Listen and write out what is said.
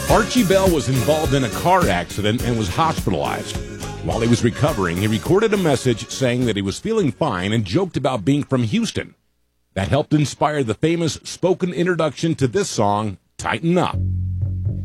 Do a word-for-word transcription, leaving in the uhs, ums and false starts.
Archie Bell was involved in a car accident and was hospitalized. While he was recovering, he recorded a message saying that he was feeling fine and joked about being from Houston. That helped inspire the famous spoken introduction to this song, Tighten Up.